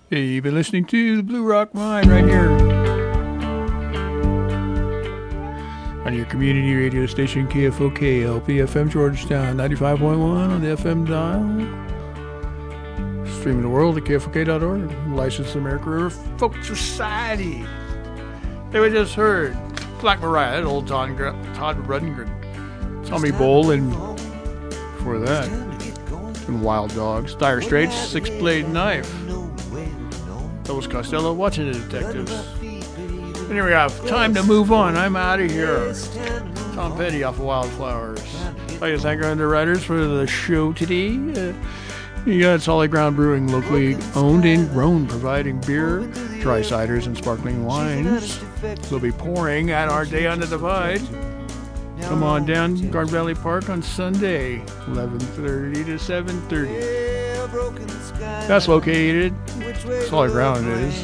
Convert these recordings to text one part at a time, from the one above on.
Hey, you've been listening to the Blue Rock Mine right here on your community radio station KFOK LPFM Georgetown 95.1 on the FM dial. Streaming the world at KFOK.org. Licensed American River Folk Society. Hey, we just heard Black Mariah, that old Todd Rundgren. Tommy Bowl, and before that, and Wild Dogs. Dire Straits, Six Blade Knife. Elvis Costello, Watching the Detectives. And here we have Time to Move On. I'm out of here. Tom Petty off of Wildflowers. I'd like to thank our underwriters for the show today. You got Solid Ground Brewing, locally owned and grown, providing beer, dry ciders, and sparkling wines. They'll be pouring at our Day on the Divide. Come on down Garden Valley Park on Sunday, 11:30 to 7:30. That's located, Solid Ground is,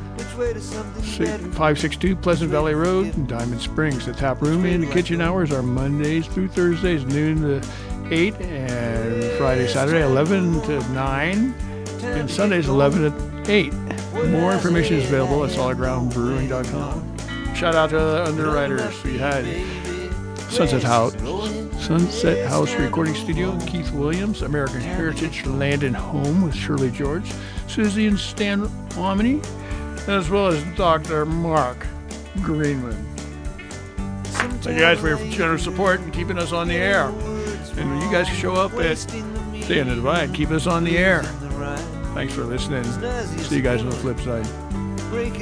562 Pleasant Valley Road, in Diamond Springs. The tap room and the kitchen hours are Mondays through Thursdays, noon to 8, and Friday, Saturday, 11 to 9, and Sundays, 11 to 8. More information is available at solidgroundbrewing.com. Shout out to the underwriters. We had Sunset House Recording Studio, Keith Williams, American Heritage Land and Home with Shirley George, Susie and Stan Omni, as well as Dr. Mark Greenman. Thank you guys for your generous support and keeping us on the air. And when you guys show up at Day on the Divide, keep us on the air. Thanks for listening. See you guys on the flip side.